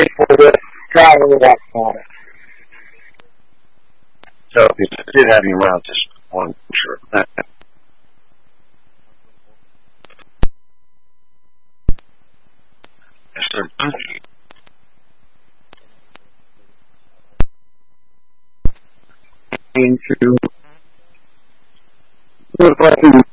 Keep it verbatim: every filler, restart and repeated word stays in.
grateful to travel with that product. So if you did have you around, just one sure. Yes, sir. Into look like